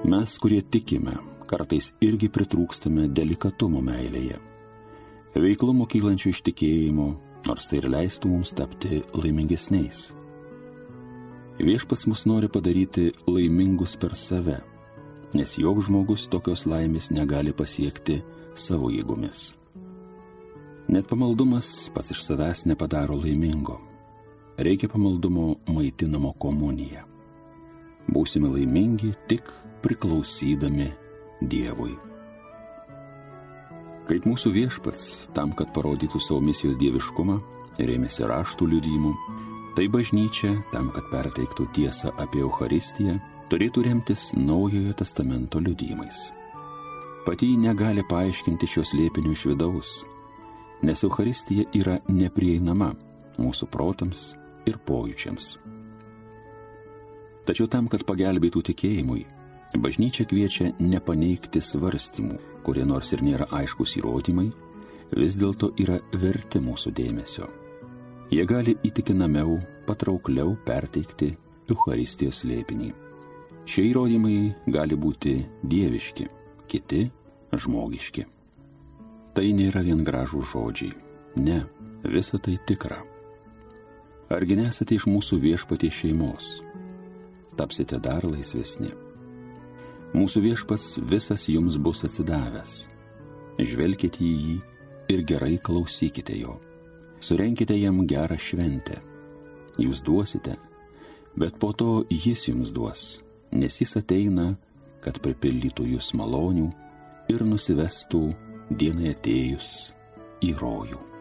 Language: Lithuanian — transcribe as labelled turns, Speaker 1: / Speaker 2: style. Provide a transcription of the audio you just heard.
Speaker 1: Mes, kurie tikime, kartais irgi pritrūkstame delikatumo meilėje, veiklumo kylančio iš tikėjimo, nors tai ir leistų mums tapti laimingesniais. Viešpats mus nori padaryti laimingus per save, nes joks žmogus tokios laimės negali pasiekti savo jėgomis. Net pamaldumas pats iš savęs nepadaro laimingo. Reikia pamaldumo maitinamo komuniją. Būsime laimingi tik priklausydami Dievui. Kaip mūsų viešpats, tam, kad parodytų savo misijos dieviškumą, rėmėsi raštų liudijimu, tai bažnyčia, tam, kad perteiktų tiesą apie Eucharistiją, turėtų remtis Naujojo testamento liudijimais. Pati ji negali paaiškinti šios slėpinio iš vidaus, nes Eucharistija yra neprieinama mūsų protams ir pojūčiams. Tačiau tam, kad pagelbėtų tikėjimui, bažnyčia kviečia nepaneigti svarstymų, kurie nors ir nėra aiškus įrodymai, vis dėlto yra verti mūsų dėmesio. Jie gali įtikinamiau, patraukliau perteikti Eucharistijos slėpinį. Šie įrodymai gali būti dieviški, kiti žmogiški. Tai nėra vien gražūs žodžiai. Ne, visa tai tikra. Argi nesate iš mūsų Viešpaties šeimos? Tapsite dar laisvesni. Mūsų Viešpats visas jums bus atsidavęs. Žvelkite į jį ir gerai klausykite jo. Surenkite jam gerą šventę. Jūs duosite, bet po to jis jums duos, nes jis ateina, kad pripildytų jūs malonių ir nusivestų dienai atėjus į rojų.